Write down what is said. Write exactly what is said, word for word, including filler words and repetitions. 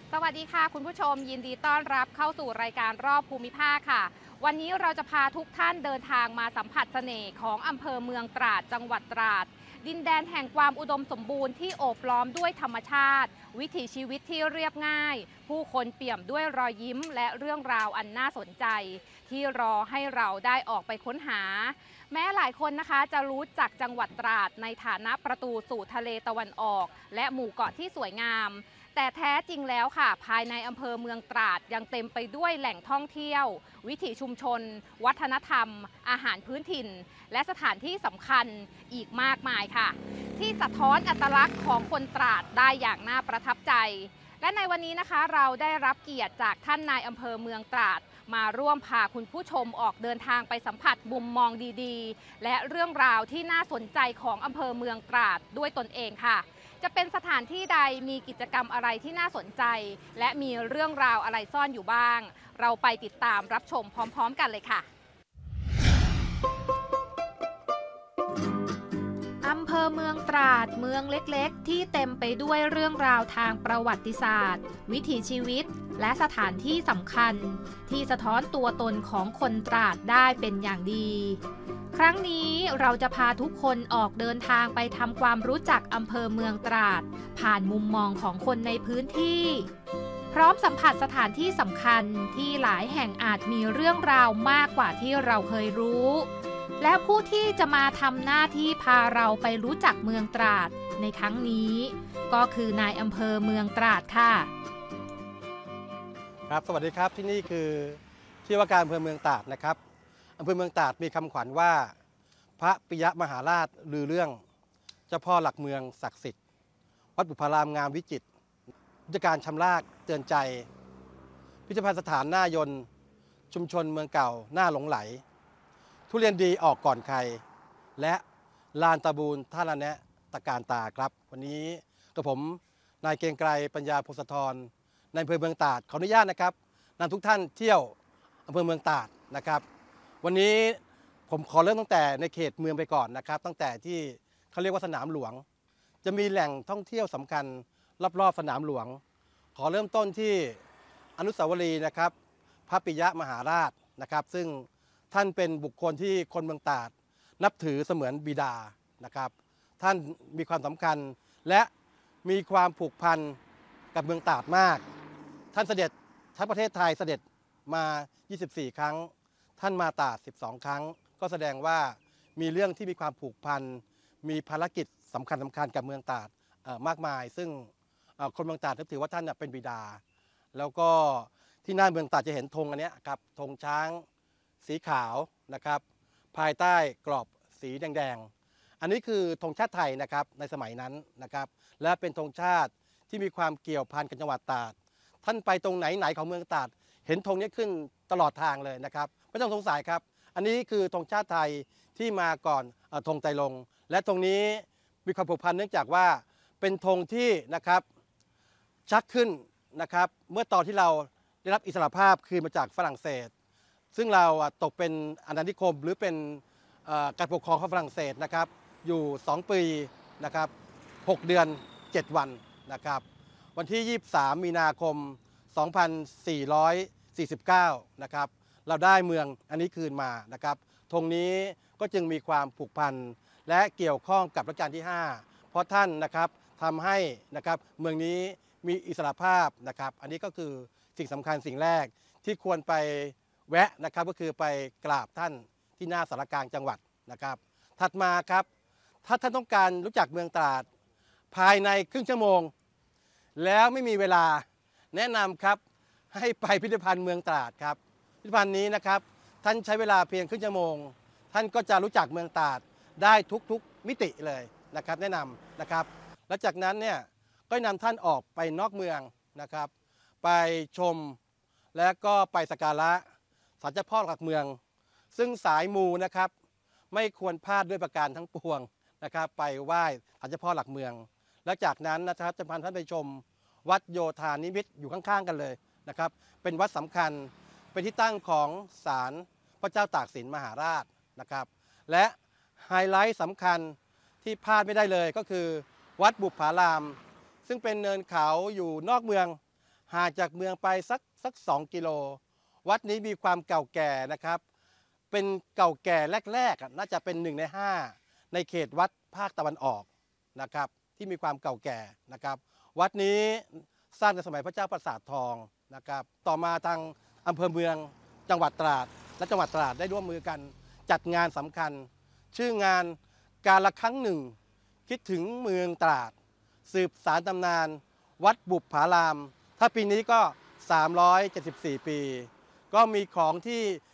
สวัสดีค่ะคุณผู้ชมยินดีต้อนรับเข้าสู่รายการรอบภูมิภาคค่ะวันนี้เราจะพาทุกท่านเดินทางมาสัมผัสเสน่ห์ของอำเภอเมืองตราดจังหวัดตราดดินแดนแห่งความอุดมสมบูรณ์ที่โอบล้อมด้วยธรรมชาติวิถีชีวิตที่เรียบง่ายผู้คนเปี่ยมด้วยรอยยิ้มและเรื่องราวอันน่าสนใจที่รอให้เราได้ออกไปค้นหาแม้หลายคนนะคะจะรู้จักจังหวัดตราดในฐานะประตูสู่ทะเลตะวันออกและหมู่เกาะที่สวยงามแต่แท้จริงแล้วค่ะภายในอำเภอเมืองตราดยังเต็มไปด้วยแหล่งท่องเที่ยววิถีชุมชนวัฒนธรรมอาหารพื้นถิ่นและสถานที่สำคัญอีกมากมายค่ะที่สะท้อนอัตลักษณ์ของคนตราดได้อย่างน่าประทับใจและในวันนี้นะคะเราได้รับเกียรติจากท่านนายอำเภอเมืองตราดมาร่วมพาคุณผู้ชมออกเดินทางไปสัมผัสมุมมองดีๆและเรื่องราวที่น่าสนใจของอำเภอเมืองตราดด้วยตนเองค่ะจะเป็นสถานที่ใดมีกิจกรรมอะไรที่น่าสนใจและมีเรื่องราวอะไรซ่อนอยู่บ้างเราไปติดตามรับชมพร้อมๆกันเลยค่ะอำเภอเมืองตราดเมืองเล็กๆที่เต็มไปด้วยเรื่องราวทางประวัติศาสตร์วิถีชีวิตและสถานที่สำคัญที่สะท้อนตัวตนของคนตราดได้เป็นอย่างดีครั้งนี้เราจะพาทุกคนออกเดินทางไปทำความรู้จักอำเภอเมืองตราดผ่านมุมมองของคนในพื้นที่พร้อมสัมผัสสถานที่สำคัญที่หลายแห่งอาจมีเรื่องราวมากกว่าที่เราเคยรู้และผู้ที่จะมาทำหน้าที่พาเราไปรู้จักเมืองตราดในครั้งนี้ก็คือนายอำเภอเมืองตราดค่ะครับสวัสดีครับที่นี่คือที่ว่าการอำเภอเมืองตราดนะครับอำเภอเมืองตราดมีคำขวัญว่าพระปิยมหาราชลือเรื่องเจ้าพ่อหลักเมืองศักดิ์สิทธิ์วัดบุพารามงามวิจิตรพุทธการชำรากเตือนใจพิพิธภัณฑ์สถานหน้ายนต์ชุมชนเมืองเก่าหน้าหลงไหลทุเรียนดีออกก่อนใครและลานตะบูนท่าละแนะตะการตาครับวันนี้กับผมนายเกรียงไกรปัญญาพงศธรในอำเภอเมืองตราดขออนุญาตนะครับนำทุกท่านเที่ยวอำเภอเมืองตราดนะครับวันนี้ผมขอเริ่มตั้งแต่ในเขตเมืองไปก่อนนะครับตั้งแต่ที่เขาเรียกว่าสนามหลวงจะมีแหล่งท่องเที่ยวสำคัญรอบๆสนามหลวงขอเริ่มต้นที่อนุสาวรีย์นะครับพระปิยมหาราชนะครับซึ่งท่านเป็นบุคคลที่คนเมืองตราดนับถือเสมือนบิดานะครับท่านมีความสำคัญและมีความผูกพันกับเมืองตราดมากท่านเสด็จทั้งประเทศไทยเสด็จมา ยี่สิบสี่ ครั้งท่านมาตราด สิบสอง ครั้งก็แสดงว่ามีเรื่องที่มีความผูกพันมีภารกิจสำคัญสำคัญกับเมืองตราดมากมายซึ่งคนเมืองตราดถือว่าท่านเป็นบิดาแล้วก็ที่หน้าเมืองตราดจะเห็นธงอันนี้ครับธงช้างสีขาวนะครับภายใต้กรอบสีแดงๆอันนี้คือธงชาติไทยนะครับในสมัยนั้นนะครับและเป็นธงชาติที่มีความเกี่ยวพันกับจังหวัดตราดท่านไปตรงไหนไหนของเมืองตราดเห็นธงนี้ขึ้นตลอดทางเลยนะครับไม่ต้องสงสัยครับอันนี้คือธงชาติไทยที่มาก่อนธงไตรรงค์และตรงนี้มีความผูกพันเนื่องจากว่าเป็นธงที่นะครับชักขึ้นนะครับเมื่อตอนที่เราได้รับอิสรภาพคืนมาจากฝรั่งเศสซึ่งเราตกเป็นอาณานิคมหรือเป็นการปกครองของฝรั่งเศสนะครับอยู่สองปีนะครับหกเดือนเจ็ดวันนะครับวันที่ยี่สิบสามมีนาคมสองพันสี่ร้อยสี่สิบเก้านะครับเราได้เมืองอันนี้คืนมานะครับธงนี้ก็จึงมีความผูกพันและเกี่ยวข้องกับรัชกาลที่ห้าเพราะท่านนะครับทำให้นะครับเมืองนี้มีอิสรภาพนะครับอันนี้ก็คือสิ่งสำคัญสิ่งแรกที่ควรไปแวะนะครับก็คือไปกราบท่านที่หน้าสารกลางจังหวัดนะครับถัดมาครับถ้าท่านต้องการรู้จักเมืองตราดภายในครึ่งชั่วโมงแล้วไม่มีเวลาแนะนำครับให้ไปพิพิธภัณฑ์เมืองตราดครับพิพิธภัณฑ์นี้นะครับท่านใช้เวลาเพียงครึ่งชั่วโมงท่านก็จะรู้จักเมืองตราดได้ทุกๆมิติเลยนะครับแนะนำนะครับและจากนั้นเนี่ยก็นำท่านออกไปนอกเมืองนะครับไปชมและก็ไปสักการะศาลเจ้าพ่อหลักเมืองซึ่งสายมูนะครับไม่ควรพลาดด้วยประการทั้งปวงนะครับไปไหว้ศาลเจ้าพ่อหลักเมืองและจากนั้นนะครับจะพาท่านไปชมวัดโยธานิมิตรอยู่ข้างๆกันเลยนะครับเป็นวัดสำคัญเป็นที่ตั้งของศาลพระเจ้าตากสินมหาราชนะครับและไฮไลท์สำคัญที่พลาดไม่ได้เลยก็คือวัดบุพารามซึ่งเป็นเนินเขาอยู่นอกเมืองห่างจากเมืองไปสักสักสองกิโลวัดนี้มีความเก่าแก่นะครับเป็นเก่าแก่แรกๆน่าจะเป็นหนึ่งในห้าในเขตวัดภาคตะวันออกนะครับที่มีความเก่าแก่นะครับวัดนี้สร้างในสมัยพระเจ้าปราสาททองนะครับต่อมาทางอำเภอเมืองจังหวัดตราดและจังหวัดตราดได้ร่วมมือกันจัดงานสำคัญชื่องานการละครั้งหนึ่งคิดถึงเมืองตราดสืบสานตำนานวัดบุปผารามถ้าปีนี้ก็สามร้อยเจ็ดสิบสี่ปีก็มีของที่